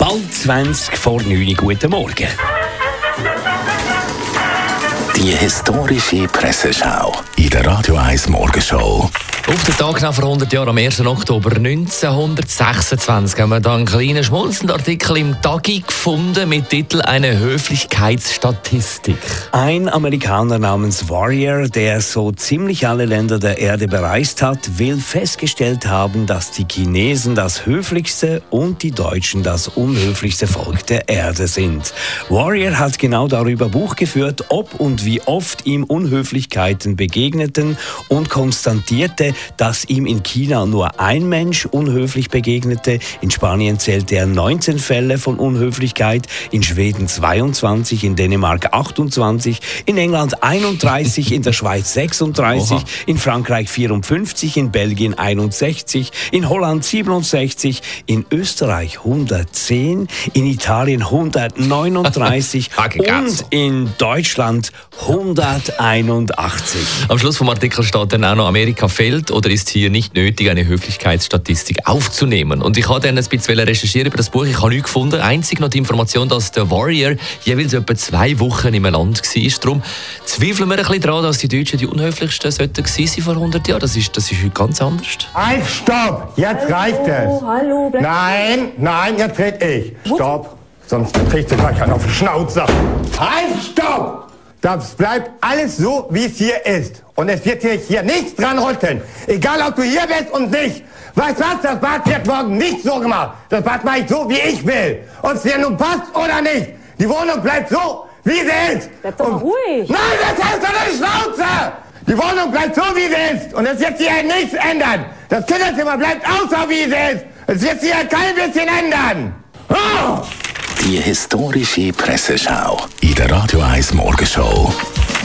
Bald 20 vor 9 Uhr. Guten Morgen. Die historische Presseschau in der Radio 1 Morgenshow. Auf den Tag nach vor 100 Jahren, am 1. Oktober 1926, haben wir da einen kleinen schmunzelnden Artikel im Tagi gefunden mit Titel «Eine Höflichkeitsstatistik». Ein Amerikaner namens Warrior, der so ziemlich alle Länder der Erde bereist hat, will festgestellt haben, dass die Chinesen das höflichste und die Deutschen das unhöflichste Volk der Erde sind. Warrior hat genau darüber Buch geführt, ob und wie oft ihm Unhöflichkeiten begegneten und konstatierte, dass ihm in China nur ein Mensch unhöflich begegnete. In Spanien zählte er 19 Fälle von Unhöflichkeit, in Schweden 22, in Dänemark 28, in England 31, in der Schweiz 36, Oha. In Frankreich 54, in Belgien 61, in Holland 67, in Österreich 110, in Italien 139 und in Deutschland 181. Am Schluss vom Artikel steht dann auch noch, Amerika fehlt oder ist hier nicht nötig, eine Höflichkeitsstatistik aufzunehmen. Und ich habe dann ein bisschen recherchiert über das Buch. Ich habe nichts gefunden. Einzig noch die Information, dass der Warrior jeweils etwa 2 Wochen im Land war. Darum zweifeln wir ein bisschen daran, dass die Deutschen die unhöflichsten sollten gewesen sein vor 100 Jahren. Das ist heute ganz anders. Halt, stopp! Jetzt reicht es! Hallo, Nein, jetzt red ich. Stopp! Sonst kriegst du gleich einen auf die Schnauze. Halt, stopp! Das bleibt alles so, wie es hier ist. Und es wird hier nichts dran rütteln. Egal, ob du hier bist und nicht. Weißt du was? Das Bad wird morgen nicht so gemacht. Das Bad mache ich so, wie ich will. Ob es dir nun passt oder nicht. Die Wohnung bleibt so, wie sie ist. Bleib doch mal ruhig. Nein, das heißt doch eine Schnauze! Die Wohnung bleibt so, wie sie ist. Und es wird sich hier nichts ändern. Das Kinderzimmer bleibt auch so, wie sie ist. Es wird sich hier kein bisschen ändern. Oh! Die historische Presseschau in der Radio 1 Morgenshow.